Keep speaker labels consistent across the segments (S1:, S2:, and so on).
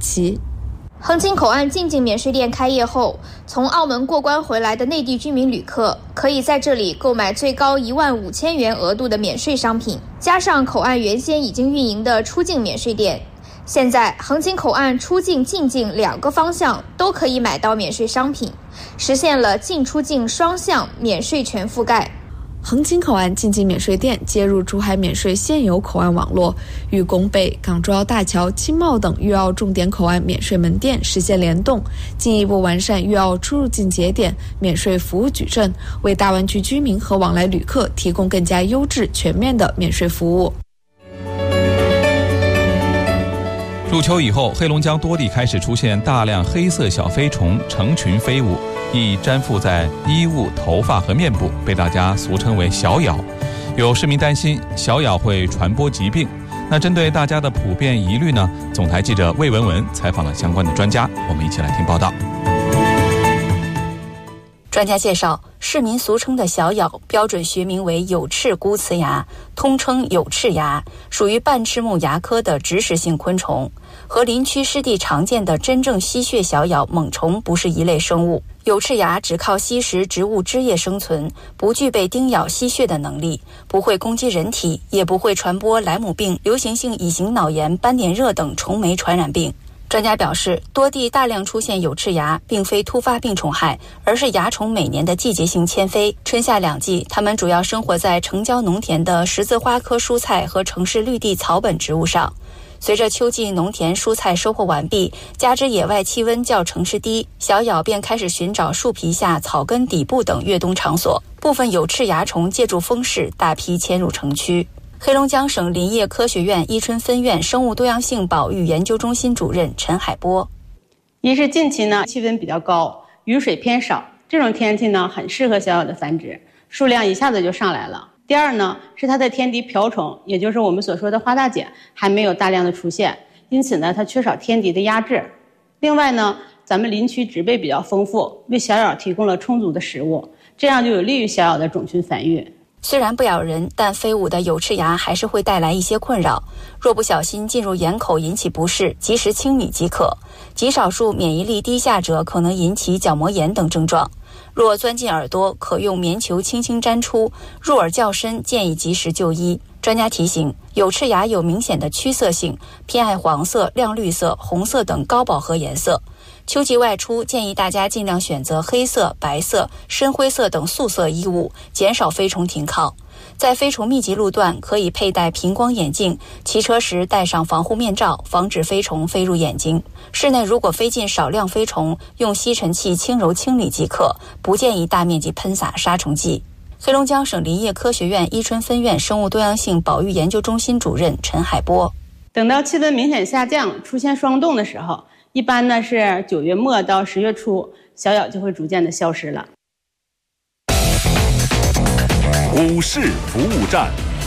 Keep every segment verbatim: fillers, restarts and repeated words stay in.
S1: 琪。
S2: 横琴口岸进境免税店开业后，从澳门过关回来的内地居民旅客可以在这里购买最高一万五千元额度的免税商品，加上口岸原先已经运营的出境免税店，现在横琴口岸出境进境两个方向都可以买到免税商品，实现了进出境双向免税全覆盖。
S1: 横琴口岸进境免税店接入珠海免税现有口岸网络，与拱北、港珠澳大桥、经贸等粤澳重点口岸免税门店实现联动，进一步完善粤澳出入境节点免税服务矩阵，为大湾区居民和往来旅客提供更加优质全面的免税服务。
S3: 入秋以后，黑龙江多地开始出现大量黑色小飞虫成群飞舞，易粘附在衣物、头发和面部，被大家俗称为小咬。有市民担心小咬会传播疾病。那针对大家的普遍疑虑呢，总台记者魏文文采访了相关的专家，我们一起来听报道。
S4: 专家介绍，市民俗称的小咬标准学名为有翅孤雌芽，通称有翅芽，属于半翅目芽科的植食性昆虫，和林区湿地常见的真正吸血小咬猛虫不是一类生物。有翅芽只靠吸食植物枝叶生存，不具备叮咬吸血的能力，不会攻击人体，也不会传播莱姆病、流行性乙型脑炎、斑点热等虫媒传染病。专家表示，多地大量出现有翅芽并非突发病虫害，而是蚜虫每年的季节性迁飞。春夏两季，它们主要生活在城郊农田的十字花科蔬菜和城市绿地草本植物上。随着秋季农田蔬菜收获完毕，加之野外气温较城市低，小咬便开始寻找树皮下、草根底部等越冬场所。部分有翅蚜虫借助风势，大批迁入城区。黑龙江省林业科学院伊春分院生物多样性保育研究中心主任陈海波：
S5: 一是近期呢气温比较高，雨水偏少，这种天气呢很适合小咬的繁殖，数量一下子就上来了。第二呢是它的天敌瓢虫，也就是我们所说的花大姐还没有大量的出现，因此呢它缺少天敌的压制。另外呢咱们林区植被比较丰富，为小咬提供了充足的食物，这样就有利于小咬的种群繁育。
S4: 虽然不咬人，但飞舞的有翅芽还是会带来一些困扰，若不小心进入眼口引起不适，及时清理即可。极少数免疫力低下者可能引起角膜炎等症状。若钻进耳朵，可用棉球轻轻沾出，入耳较深，建议及时就医。专家提醒，有翅芽有明显的区色性，偏爱黄色、亮绿色、红色等高饱和颜色。秋季外出，建议大家尽量选择黑色、白色、深灰色等素色衣物，减少飞虫停靠。在飞虫密集路段，可以佩戴平光眼镜，骑车时戴上防护面罩，防止飞虫飞入眼睛。室内如果飞进少量飞虫，用吸尘器轻柔清理即可，不建议大面积喷洒杀虫剂。黑龙江省林业科学院伊春分院生物多样性保育研究中心主任陈海波：
S5: 等到气温明显下降，出现霜冻的时候，一般呢是九月末到十月初，小咬就会逐渐的消失了。
S6: 股市服务站，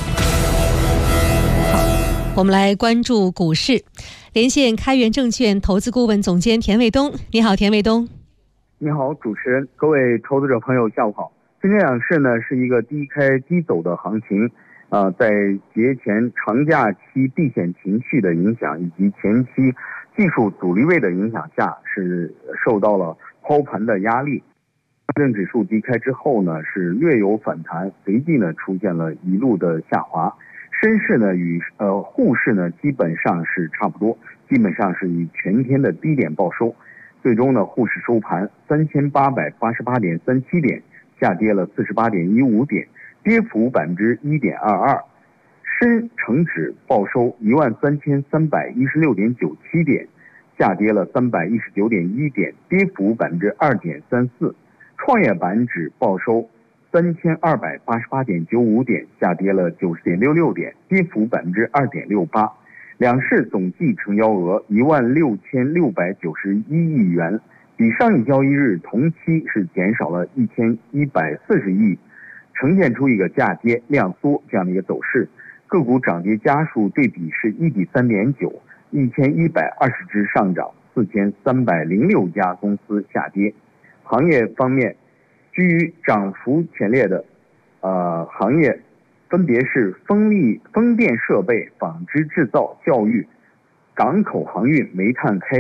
S7: 我们来关注股市，连线开源证券投资顾问总监田卫东。你好，田卫东。
S8: 你好，主持人，各位投资者朋友，下午好。今天两市呢是一个低开低走的行情，呃，在节前长假期避险情绪的影响以及前期技术阻力位的影响下，是受到了抛盘的压力。上证指数低开之后呢，是略有反弹，随即呢出现了一路的下滑。深市呢与呃沪市呢基本上是差不多，基本上是以全天的低点报收。最终呢，沪市收盘三千八百八十八点三七点，下跌了四十八点一五点，跌幅百分之一点二二。深成指报收一万三千三百一十六点九七点，下跌了三百一十九点一点，跌幅百分之二点三四。创业板指报收三千二百八十八点九五点，下跌了九十点六六点，跌幅百分之二点六八。两市总计成交额一万六千六百九十一亿元，比上一交易日同期是减少了一千一百四十亿，呈现出一个价跌量缩这样的一个走势。个股涨跌家数对比是一比三点九，一千一百二十只上涨，四千三百零六家公司下跌。行业方面，居于涨幅前列的呃行业分别是风力、风电设备、纺织制造、教育、港口航运、煤炭开